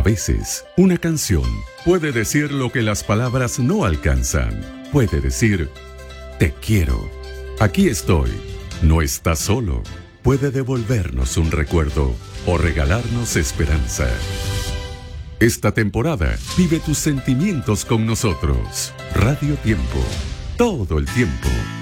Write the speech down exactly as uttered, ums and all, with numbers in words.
veces, una canción puede decir lo que las palabras no alcanzan. Puede decir, te quiero, aquí estoy, no estás solo. Puede devolvernos un recuerdo o regalarnos esperanza. Esta temporada, vive tus sentimientos con nosotros. Radio Tiempo, todo el tiempo.